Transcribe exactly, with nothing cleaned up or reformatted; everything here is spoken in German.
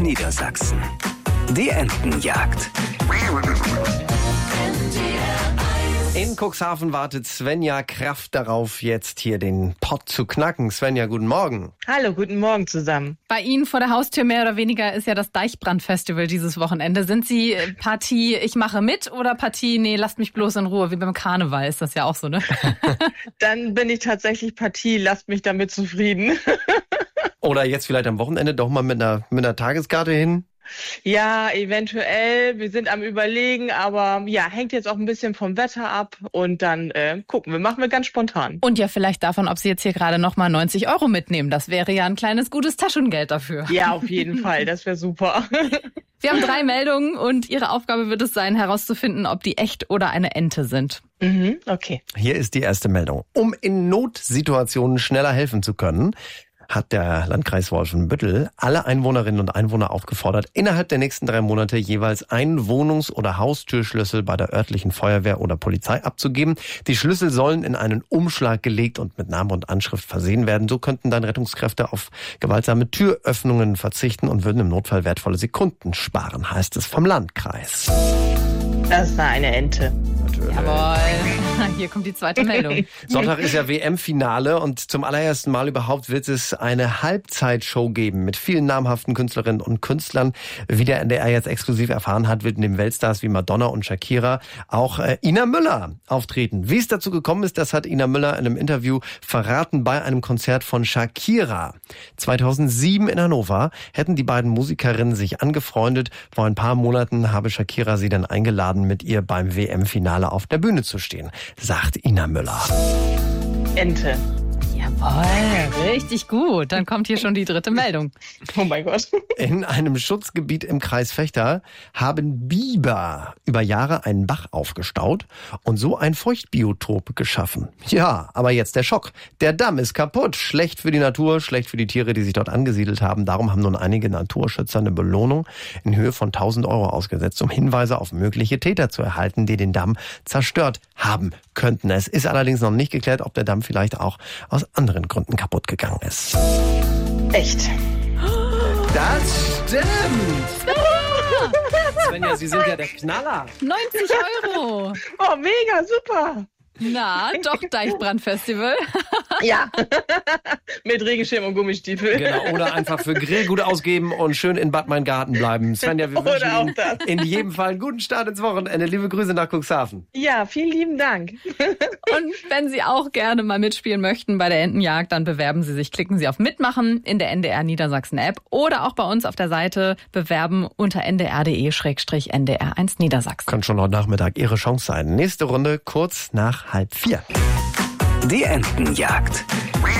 Niedersachsen. Die Entenjagd. In Cuxhaven wartet Svenja Kraft darauf, jetzt hier den Pott zu knacken. Svenja, guten Morgen. Hallo, guten Morgen zusammen. Bei Ihnen vor der Haustür mehr oder weniger ist ja das Deichbrand-Festival dieses Wochenende. Sind Sie Partie, ich mache mit oder Partie, nee, lasst mich bloß in Ruhe, wie beim Karneval ist das ja auch so, ne? Dann bin ich tatsächlich Partie, lasst mich damit zufrieden. Oder jetzt vielleicht am Wochenende doch mal mit einer, mit einer Tageskarte hin? Ja, eventuell. Wir sind am Überlegen, aber ja, hängt jetzt auch ein bisschen vom Wetter ab und dann äh, gucken wir, machen wir ganz spontan. Und ja, vielleicht davon, ob Sie jetzt hier gerade nochmal neunzig Euro mitnehmen. Das wäre ja ein kleines, gutes Taschengeld dafür. Ja, auf jeden Fall. Das wäre super. Wir haben drei Meldungen und Ihre Aufgabe wird es sein, herauszufinden, ob die echt oder eine Ente sind. Mhm, okay. Hier ist die erste Meldung. Um in Notsituationen schneller helfen zu können, hat der Landkreis Wolfenbüttel alle Einwohnerinnen und Einwohner aufgefordert, innerhalb der nächsten drei Monate jeweils einen Wohnungs- oder Haustürschlüssel bei der örtlichen Feuerwehr oder Polizei abzugeben. Die Schlüssel sollen in einen Umschlag gelegt und mit Name und Anschrift versehen werden. So könnten dann Rettungskräfte auf gewaltsame Türöffnungen verzichten und würden im Notfall wertvolle Sekunden sparen, heißt es vom Landkreis. Das war eine Ente. Natürlich. Jawohl. Hier kommt die zweite Meldung. Sonntag ist ja W M-Finale und zum allerersten Mal überhaupt wird es eine Halbzeitshow geben mit vielen namhaften Künstlerinnen und Künstlern. Wie der N D R jetzt exklusiv erfahren hat, wird neben Weltstars wie Madonna und Shakira auch äh, Ina Müller auftreten. Wie es dazu gekommen ist, das hat Ina Müller in einem Interview verraten bei einem Konzert von Shakira. zweitausendsieben in Hannover hätten die beiden Musikerinnen sich angefreundet. Vor ein paar Monaten habe Shakira sie dann eingeladen, mit ihr beim W M-Finale auf der Bühne zu stehen, sagt Ina Müller. Ente. Jawohl, richtig gut. Dann kommt hier schon die dritte Meldung. Oh mein Gott. In einem Schutzgebiet im Kreis Vechta haben Biber über Jahre einen Bach aufgestaut und so ein Feuchtbiotop geschaffen. Ja, aber jetzt der Schock. Der Damm ist kaputt. Schlecht für die Natur, schlecht für die Tiere, die sich dort angesiedelt haben. Darum haben nun einige Naturschützer eine Belohnung in Höhe von tausend Euro ausgesetzt, um Hinweise auf mögliche Täter zu erhalten, die den Damm zerstört haben könnten. Es ist allerdings noch nicht geklärt, ob der Damm vielleicht auch aus anderen Gründen kaputt gegangen ist. Echt. Das stimmt! Svenja, Sie sind ja der Knaller. neunzig Euro. Oh, mega, super. Na, doch Deichbrand-Festival. Ja, mit Regenschirm und Gummistiefel. Genau, oder einfach für Grill gut ausgeben und schön in Bad Maingarten bleiben. Svenja, wir Oder wünschen auch Ihnen das. in jedem Fall einen guten Start ins Wochenende. Liebe Grüße nach Cuxhaven. Ja, vielen lieben Dank. Und wenn Sie auch gerne mal mitspielen möchten bei der Entenjagd, dann bewerben Sie sich. Klicken Sie auf Mitmachen in der N D R Niedersachsen App oder auch bei uns auf der Seite bewerben unter n d r punkt d e slash n d r eins Niedersachsen. Kann schon heute Nachmittag Ihre Chance sein. Nächste Runde kurz nach halb vier. Die Entenjagd.